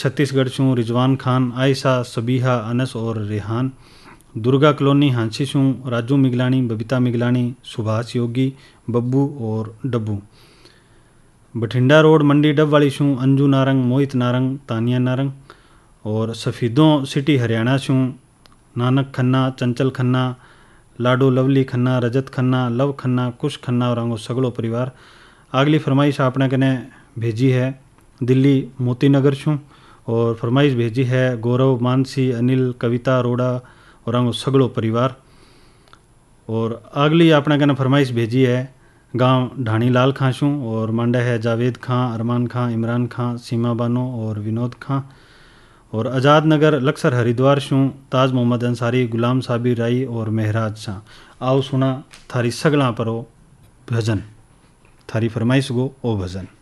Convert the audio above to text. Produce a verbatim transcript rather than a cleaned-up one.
छत्तीसगढ़ शूँ रिजवान खान, आयशा, सबीहा, अनस और रेहान। दुर्गा कॉलोनी हांसी शूँ राजू मिगलानी, बबीता मिगलानी, सुभाष योगी, बब्बू और डब्बू। बठिंडा रोड मंडी डब वाली शूँ अंजू नारंग, मोहित नारंग, तानिया नारंग। और सफ़ीदों सिटी हरियाणा शूँ नानक खन्ना, चंचल खन्ना, लाडो लवली खन्ना, रजत खन्ना, लव खन्ना, कुश खन्ना और आंगो सगलो परिवार। अगली फरमाइश आपने कने भेजी है दिल्ली मोती नगर शूँ और फरमाइश भेजी है गौरव, मानसी, अनिल, कविता, रोड़ा और आंगो सगलो परिवार। और अगली आपने कने फरमाइश भेजी है गांव ढाणी लाल खां शूँ और मांडा है जावेद खां, अरमान खां, इमरान खां, सीमा बानो और विनोद खां। और आज़ाद नगर लक्सर हरिद्वार शूँ ताज मोहम्मद अंसारी, गुलाम साबिर राई और महराज शाह। आओ सुना थारी सगला पर ओ भजन, थारी फरमाइश गो ओ भजन।